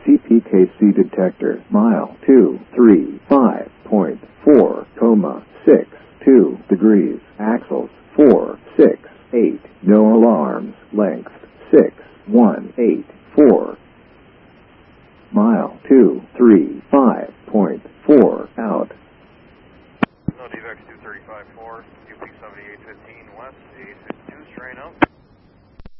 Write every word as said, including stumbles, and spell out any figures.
C P K C detector. Mile two three five point four, comma six two degrees. Axles four six eight. No alarms. Length six one eight four. Mile two three five point four out. No, D V X two thirty-five four, U P seventy-eight fifteen west, eight six two, strain out.